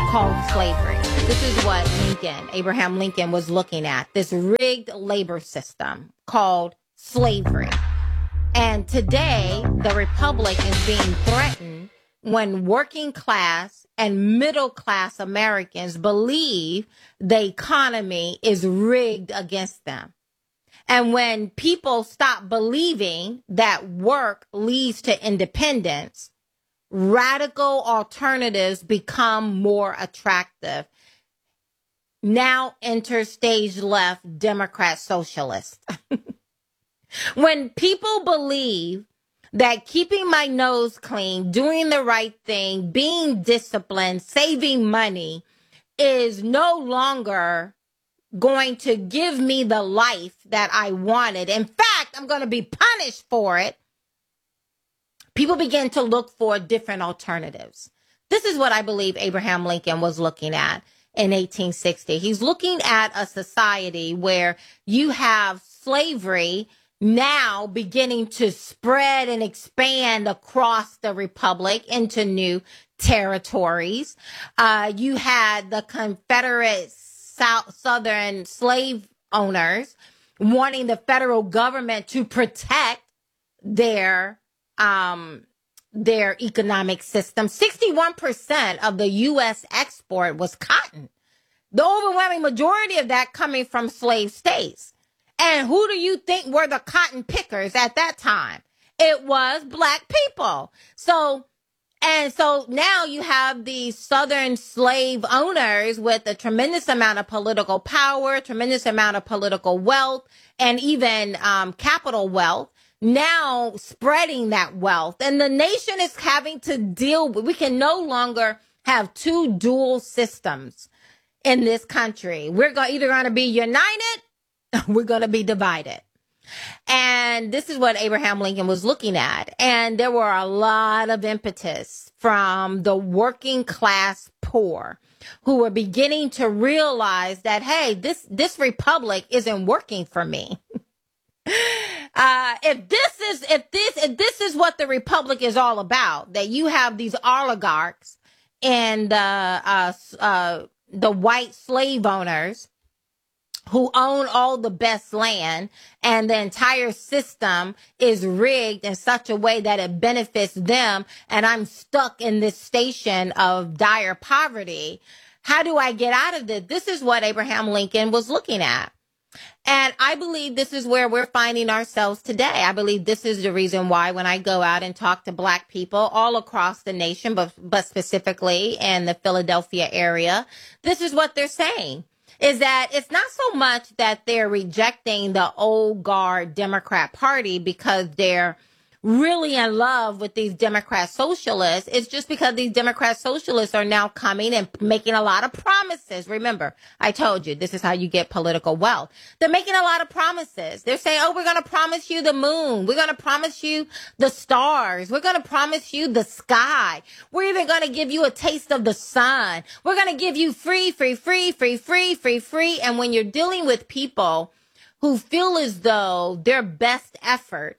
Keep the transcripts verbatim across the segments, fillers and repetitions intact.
called slavery. This is what Lincoln, Abraham Lincoln, was looking at, this rigged labor system called slavery. And today, the republic is being threatened when working class and middle class Americans believe the economy is rigged against them. And when people stop believing that work leads to independence, radical alternatives become more attractive. Now enter stage left Democrat socialist. When people believe that keeping my nose clean, doing the right thing, being disciplined, saving money is no longer going to give me the life that I wanted. In fact, I'm going to be punished for it. People begin to look for different alternatives. This is what I believe Abraham Lincoln was looking at in eighteen sixty. He's looking at a society where you have slavery now beginning to spread and expand across the republic into new territories. Uh, you had the Confederate South, Southern slave owners wanting the federal government to protect their um, their economic system. sixty-one percent of the U S export was cotton. The overwhelming majority of that coming from slave states. And who do you think were the cotton pickers at that time? It was black people. So, and so now you have these Southern slave owners with a tremendous amount of political power, tremendous amount of political wealth, and even um, capital wealth, now spreading that wealth. And the nation is having to deal with, we can no longer have two dual systems in this country. We're go- either going to be united, we're going to be divided. And this is what Abraham Lincoln was looking at. And there were a lot of impetus from the working class poor who were beginning to realize that, hey, this, this republic isn't working for me. uh, if this is, if this, if this is what the republic is all about, that you have these oligarchs and, uh, uh, uh, the white slave owners who own all the best land, and the entire system is rigged in such a way that it benefits them, and I'm stuck in this station of dire poverty. How do I get out of this? This is what Abraham Lincoln was looking at. And I believe this is where we're finding ourselves today. I believe this is the reason why when I go out and talk to black people all across the nation, but, but specifically in the Philadelphia area, this is what they're saying. Is that it's not so much that they're rejecting the old guard Democrat Party because they're really in love with these Democrat socialists. It's just because these Democrat socialists are now coming and making a lot of promises. Remember, I told you this is how you get political wealth. They're making a lot of promises. They're saying, oh, we're going to promise you the moon. We're going to promise you the stars. We're going to promise you the sky. We're even going to give you a taste of the sun. We're going to give you free, free, free, free, free, free, free. And when you're dealing with people who feel as though their best effort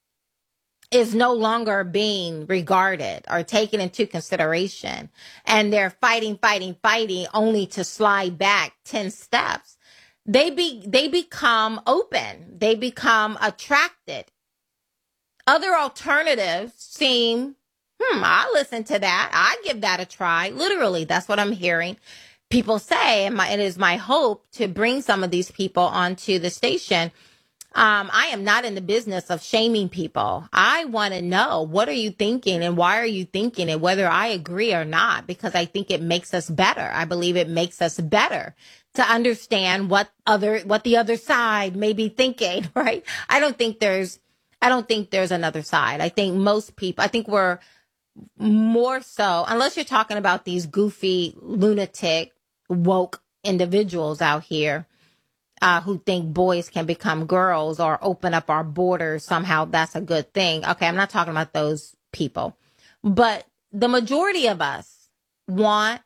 is no longer being regarded or taken into consideration, and they're fighting, fighting, fighting only to slide back ten steps, they be, they become open. They become attracted. Other alternatives seem, hmm, I'll listen to that. I give that a try. Literally, that's what I'm hearing people say. And my, it is my hope to bring some of these people onto the station. Um, I am not in the business of shaming people. I want to know, what are you thinking and why are you thinking it, whether I agree or not, because I think it makes us better. I believe it makes us better to understand what other, what the other side may be thinking, right? I don't think there's, I don't think there's another side. I think most people, I think we're more so, unless you're talking about these goofy, lunatic, woke individuals out here, Uh, who think boys can become girls or open up our borders. Somehow that's a good thing. Okay, I'm not talking about those people. But the majority of us want,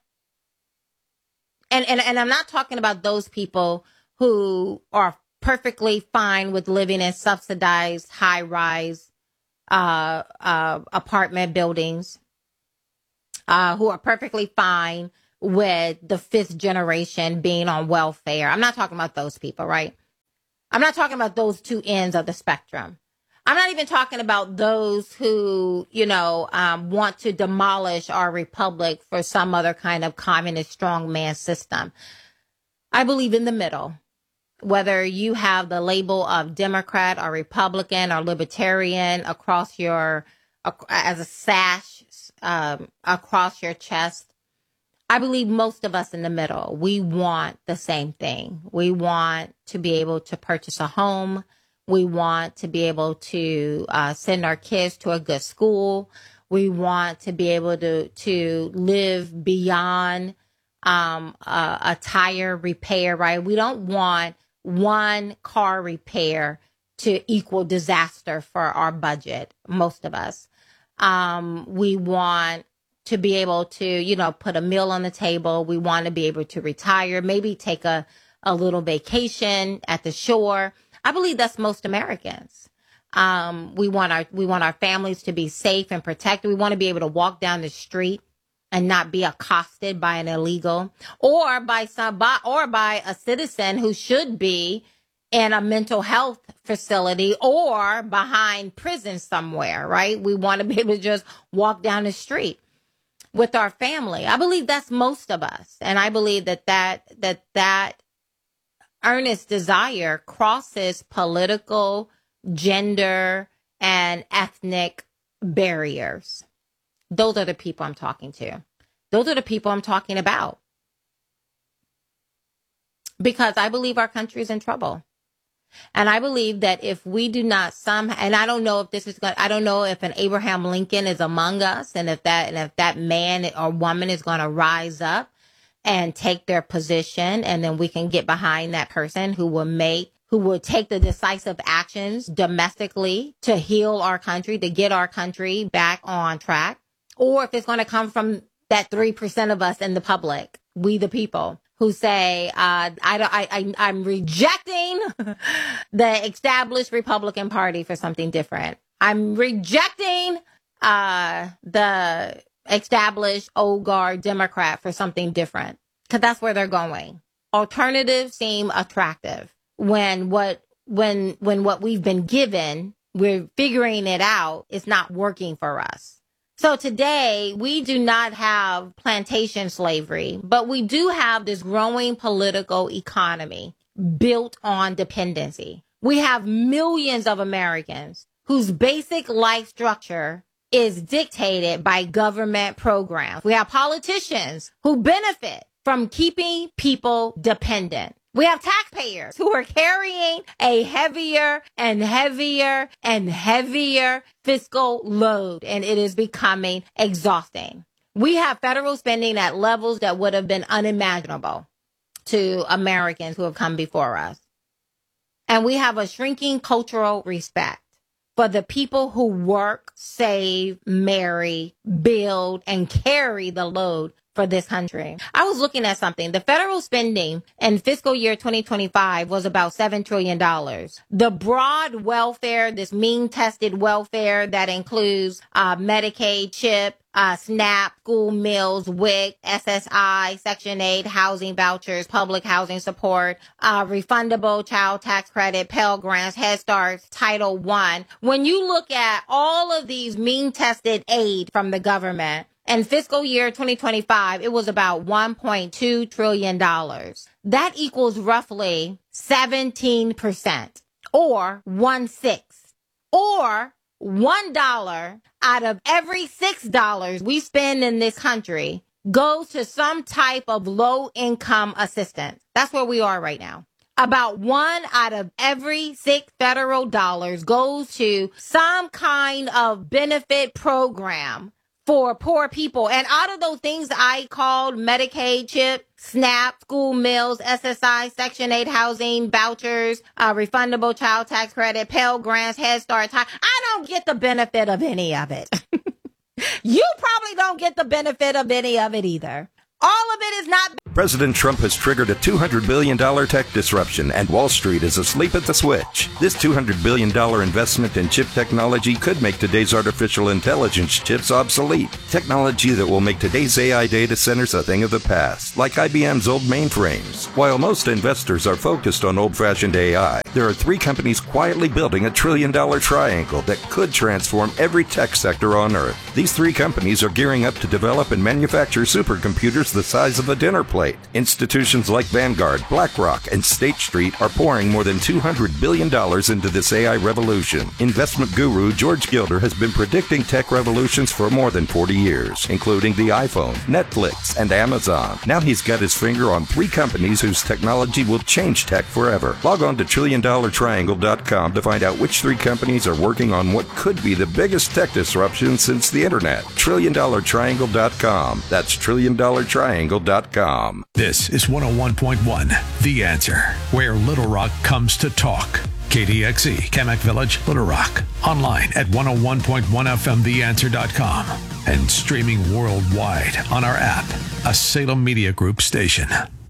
and, and, and I'm not talking about those people who are perfectly fine with living in subsidized high-rise uh, uh, apartment buildings, uh, who are perfectly fine with the fifth generation being on welfare. I'm not talking about those people, right? I'm not talking about those two ends of the spectrum. I'm not even talking about those who, you know, um, want to demolish our republic for some other kind of communist strongman system. I believe in the middle. Whether you have the label of Democrat or Republican or Libertarian across your, as a sash um, across your chest, I believe most of us in the middle, we want the same thing. We want to be able to purchase a home. We want to be able to uh, send our kids to a good school. We want to be able to, to live beyond um, a, a tire repair, right? We don't want one car repair to equal disaster for our budget, most of us. Um, we want to be able to, you know, put a meal on the table. We want to be able to retire, maybe take a, a little vacation at the shore. I believe that's most Americans. Um, we want our, we want our families to be safe and protected. We want to be able to walk down the street and not be accosted by an illegal or by some, by, or by a citizen who should be in a mental health facility or behind prison somewhere, right? We want to be able to just walk down the street with our family. I believe that's most of us. And I believe that that, that, that earnest desire crosses political, gender, and ethnic barriers. Those are the people I'm talking to. Those are the people I'm talking about. Because I believe our country is in trouble. And I believe that if we do not somehow, and I don't know if this is going, I don't know if an Abraham Lincoln is among us, and if that, and if that man or woman is going to rise up and take their position, and then we can get behind that person who will make, who will take the decisive actions domestically to heal our country, to get our country back on track, or if it's going to come from that three percent of us in the public, we the people, who say, uh, I, I, I, I'm rejecting the established Republican Party for something different. I'm rejecting uh, the established old guard Democrat for something different, because that's where they're going. Alternatives seem attractive when what when when what we've been given, we're figuring it out, is not working for us. So today, we do not have plantation slavery, but we do have this growing political economy built on dependency. We have millions of Americans whose basic life structure is dictated by government programs. We have politicians who benefit from keeping people dependent. We have taxpayers who are carrying a heavier and heavier and heavier fiscal load, and it is becoming exhausting. We have federal spending at levels that would have been unimaginable to Americans who have come before us. And we have a shrinking cultural respect for the people who work, save, marry, build, and carry the load for this country. I was looking at something. The federal spending in fiscal year twenty twenty-five was about seven trillion dollars. The broad welfare, this mean-tested welfare that includes uh, Medicaid, CHIP, uh, SNAP, school meals, W I C, S S I, Section eight, housing vouchers, public housing support, uh, refundable child tax credit, Pell Grants, Head Start, Title one. When you look at all of these mean-tested aid from the government, in fiscal year twenty twenty-five, it was about one point two trillion dollars. That equals roughly seventeen percent, or one-sixth, or one dollar out of every six dollars we spend in this country goes to some type of low-income assistance. That's where we are right now. About one out of every six federal dollars goes to some kind of benefit program for poor people. And out of those things I called Medicaid, CHIP, SNAP, school meals, S S I, Section eight housing, vouchers, uh, refundable child tax credit, Pell Grants, Head Start, I don't get the benefit of any of it. You probably don't get the benefit of any of it either. All of it is not. President Trump has triggered a two hundred billion dollars tech disruption, and Wall Street is asleep at the switch. This two hundred billion dollars investment in chip technology could make today's artificial intelligence chips obsolete. Technology that will make today's A I data centers a thing of the past, like I B M's old mainframes. While most investors are focused on old-fashioned A I, there are three companies quietly building a trillion-dollar triangle that could transform every tech sector on Earth. These three companies are gearing up to develop and manufacture supercomputers the size of a dinner plate. Institutions like Vanguard, BlackRock, and State Street are pouring more than two hundred billion dollars into this A I revolution. Investment guru George Gilder has been predicting tech revolutions for more than forty years, including the iPhone, Netflix, and Amazon. Now he's got his finger on three companies whose technology will change tech forever. Log on to trillion dollar triangle dot com to find out which three companies are working on what could be the biggest tech disruption since the internet. trillion dollar triangle dot com. That's trillion dollar triangle dot com. This is one oh one point one, The Answer, where Little Rock comes to talk. K D X E, Kamak Village, Little Rock. Online at one oh one point one F M the answer dot com. And streaming worldwide on our app, a Salem Media Group station.